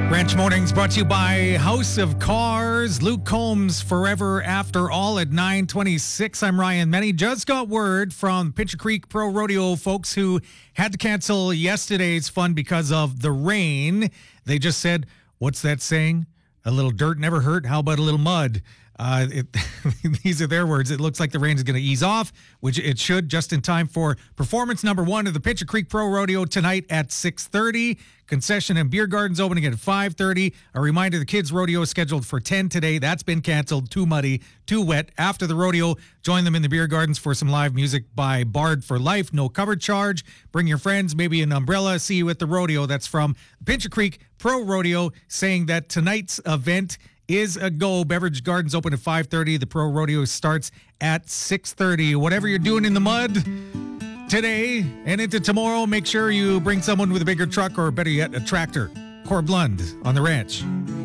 Ranch Mornings brought to you by House of Cars. Luke Combs, Forever After All at 9:26. I'm Ryan Menny. Just got word from Pincher Creek Pro Rodeo folks who had to cancel yesterday's fun because of the rain. They just said, what's that saying? A little dirt never hurt. How about a little mud? These are their words. It looks like the rain is going to ease off, which it should, just in time for performance number 1 of the Pincher Creek Pro Rodeo tonight at 6:30. Concession and beer gardens opening at 5:30. A reminder, the kids' rodeo is scheduled for 10 today. That's been canceled. Too muddy, too wet. After the rodeo, join them in the beer gardens for some live music by Bard for Life. No cover charge. Bring your friends, maybe an umbrella. See you at the rodeo. That's from Pincher Creek Pro Rodeo, saying that tonight's event is a go. Beverage Gardens open at 5:30. The Pro Rodeo starts at 6:30. Whatever you're doing in the mud today and into tomorrow, make sure you bring someone with a bigger truck or, better yet, a tractor. Corb Lund on the ranch.